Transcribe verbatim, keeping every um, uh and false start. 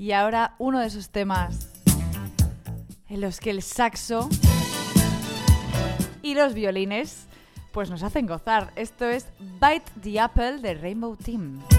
Y ahora uno de esos temas en los que el saxo y los violines pues nos hacen gozar. Esto es Bite the Apple de Rainbow Team.